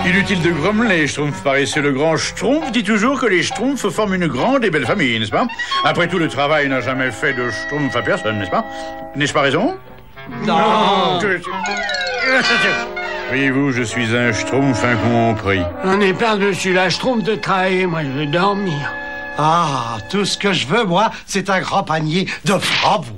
Inutile de grommeler, Schtroumpf paresseux. Le grand Schtroumpf dit toujours que les Schtroumpfs forment une grande et belle famille, n'est-ce pas? Après tout, le travail n'a jamais fait de Schtroumpf à personne, n'est-ce pas? N'ai-je pas raison? Non. Voyez-vous, je suis un Schtroumpf incompris. On est par-dessus la Schtroumpf de travailler, moi je veux dormir. Ah, tout ce que je veux, moi, c'est un grand panier de framboises.